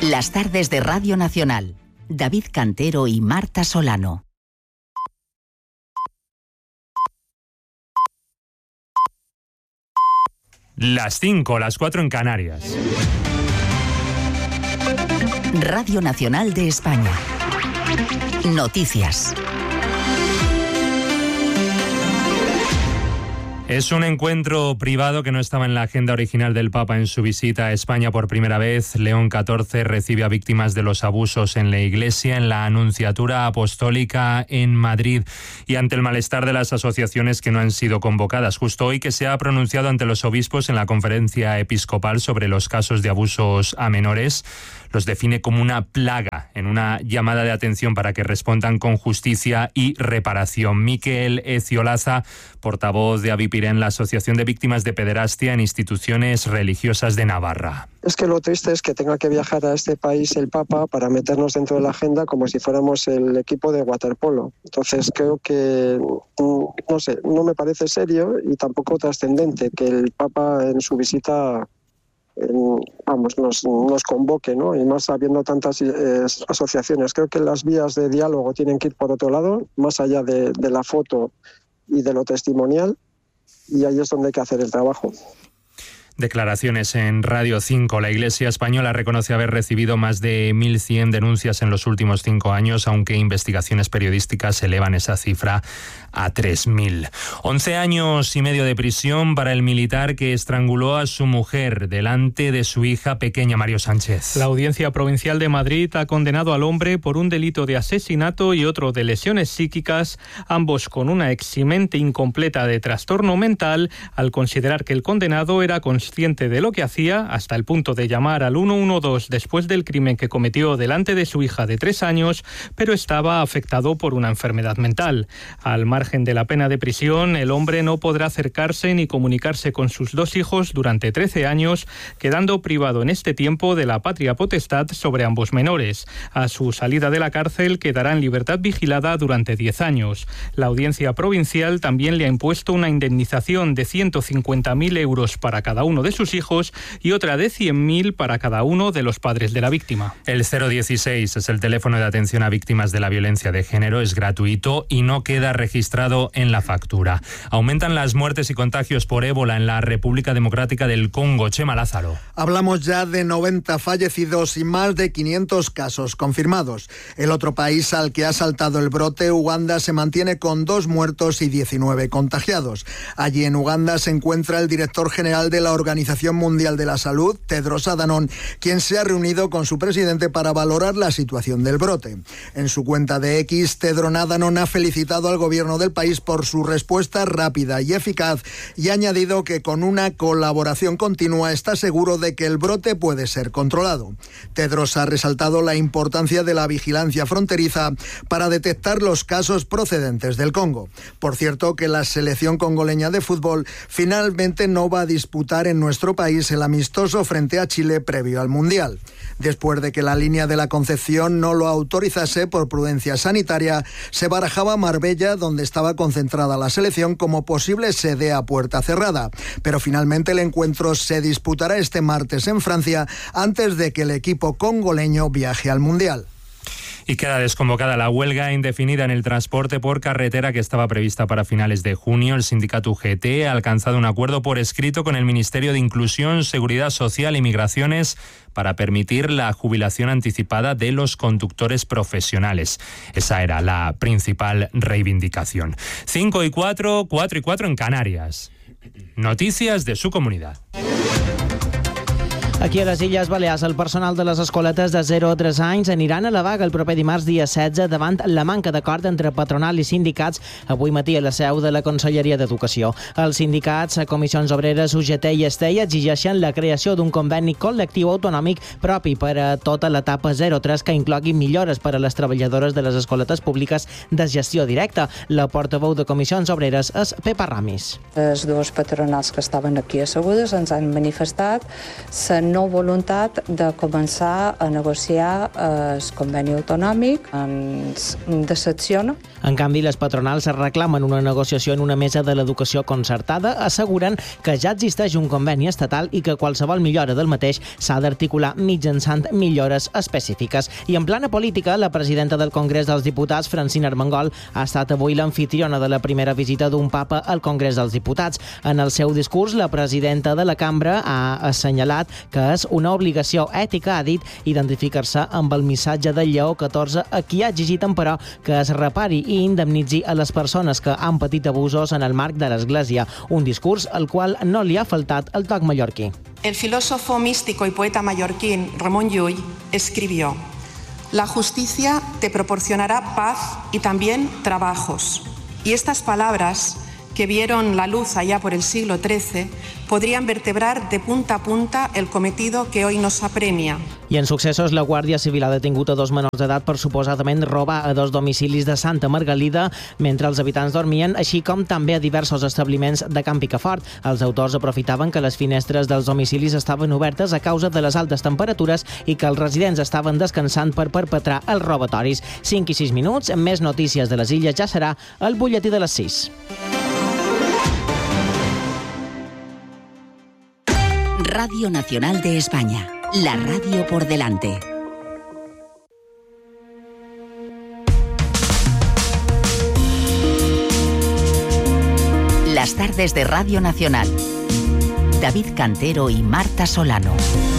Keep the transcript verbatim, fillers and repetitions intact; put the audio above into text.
Las tardes de Radio Nacional. David Cantero y Marta Solano. Las cinco, las cuatro en Canarias. Radio Nacional de España. Noticias. Es un encuentro privado que no estaba en la agenda original del Papa en su visita a España por primera vez. León catorce recibe a víctimas de los abusos en la Iglesia, en la Anunciatura Apostólica en Madrid, y ante el malestar de las asociaciones que no han sido convocadas. Justo hoy que se ha pronunciado ante los obispos en la conferencia episcopal sobre los casos de abusos a menores, los define como una plaga, en una llamada de atención para que respondan con justicia y reparación. Miquel Eciolaza, portavoz de Avipirén, la Asociación de Víctimas de Pederastia en Instituciones Religiosas de Navarra. Es que lo triste es que tenga que viajar a este país el Papa para meternos dentro de la agenda como si fuéramos el equipo de waterpolo. Entonces creo que, no sé, no me parece serio y tampoco trascendente que el Papa en su visita En, vamos, nos, nos convoque, ¿no? Y más habiendo tantas eh, asociaciones. Creo que las vías de diálogo tienen que ir por otro lado, más allá de, de la foto y de lo testimonial, y ahí es donde hay que hacer el trabajo. Declaraciones en Radio cinco. La Iglesia española reconoce haber recibido más de mil cien denuncias en los últimos cinco años, aunque investigaciones periodísticas elevan esa cifra a tres mil. once años y medio de prisión para el militar que estranguló a su mujer delante de su hija pequeña, Mario Sánchez. La Audiencia Provincial de Madrid ha condenado al hombre por un delito de asesinato y otro de lesiones psíquicas, ambos con una eximente incompleta de trastorno mental, al considerar que el condenado era consciente de lo que hacía hasta el punto de llamar al uno uno dos después del crimen que cometió delante de su hija de tres años, pero estaba afectado por una enfermedad mental. Al margen de la pena de prisión, el hombre no podrá acercarse ni comunicarse con sus dos hijos durante trece años, quedando privado en este tiempo de la patria potestad sobre ambos menores. A su salida de la cárcel quedará en libertad vigilada durante diez años. La Audiencia Provincial también le ha impuesto una indemnización de ciento cincuenta mil euros para cada uno de sus hijos y otra de cien mil para cada uno de los padres de la víctima. El cero dieciséis es el teléfono de atención a víctimas de la violencia de género, es gratuito y no queda registrado en la factura. Aumentan las muertes y contagios por ébola en la República Democrática del Congo. Chema Lázaro. Hablamos ya de noventa fallecidos y más de quinientos casos confirmados. El otro país al que ha saltado el brote, Uganda, se mantiene con dos muertos y diecinueve contagiados. Allí en Uganda se encuentra el director general de la Organización Mundial de la Salud, Tedros Adhanom, quien se ha reunido con su presidente para valorar la situación del brote. En su cuenta de X, Tedros Adhanom ha felicitado al gobierno del país por su respuesta rápida y eficaz y ha añadido que con una colaboración continua está seguro de que el brote puede ser controlado. Tedros ha resaltado la importancia de la vigilancia fronteriza para detectar los casos procedentes del Congo. Por cierto, que la selección congoleña de fútbol finalmente no va a disputar en nuestro país el amistoso frente a Chile previo al Mundial. Después de que la línea de la Concepción no lo autorizase por prudencia sanitaria, se barajaba Marbella, donde estaba concentrada la selección, como posible sede a puerta cerrada. Pero finalmente el encuentro se disputará este martes en Francia, antes de que el equipo congoleño viaje al Mundial. Y queda desconvocada la huelga indefinida en el transporte por carretera que estaba prevista para finales de junio. El sindicato U G T ha alcanzado un acuerdo por escrito con el Ministerio de Inclusión, Seguridad Social y Migraciones para permitir la jubilación anticipada de los conductores profesionales. Esa era la principal reivindicación. cinco y cuatro, cuatro y cuatro en Canarias. Noticias de su comunidad. Aquí a les Illes Balears, el personal de les escoletes de zero a tres anys aniran a la vaga el proper dimarts dia setze davant la manca d'acord entre patronal i sindicats avui matí a la seu de la Conselleria d'Educació. Els sindicats, Comissions Obreres, U G T i Estei exigeixen la creació d'un conveni col·lectiu autonòmic propi per a tota l'etapa zero a tres que inclogui millores per a les treballadores de les escoletes públiques de gestió directa. La portaveu de Comissions Obreres és Pepa Ramis. Les dues patronals que estaven aquí assegudes ens han manifestat la no voluntat de començar a negociar el conveni autonòmic. Ens decepciona. En canvi, les patronals reclamen una negociació en una mesa de l'educació concertada, asseguren que ja existeix un conveni estatal i que qualsevol millora del mateix s'ha d'articular mitjançant millores específiques. I en plana política, la presidenta del Congrés dels Diputats, Francina Armengol, ha estat avui l'amfitriona de la primera visita d'un papa al Congrés dels Diputats. En el seu discurs, la presidenta de la cambra ha assenyalat que és una obligació ètica, ha dit, identificar-se amb el missatge de Lleó catorze, a qui ha exigit, però, que es repari i indemnitzi a les persones que han patit abusos en el marc de l'Església. Un discurs al qual no li ha faltat el toc mallorquí. El filósofo místico y poeta mallorquín Ramon Llull escribió: «La justicia te proporcionará paz y también trabajos». Y estas palabras, que vieron la luz allá por el siglo trece, podrían vertebrar de punta a punta el cometido que hoy nos apremia. I en successos, la Guàrdia Civil ha detingut a dos menors d'edat per suposadament robar a dos domicilis de Santa Margalida mentre els habitants dormien, així com també a diversos establiments de Can Picafort. Els autors aprofitaven que les finestres dels domicilis estaven obertes a causa de les altes temperatures i que els residents estaven descansant per perpetrar els robatoris. cinc i sis minuts, més notícies de les Illes ja serà el butlletí de les sis. Radio Nacional de España, la radio por delante. Las tardes de Radio Nacional. David Cantero y Marta Solano.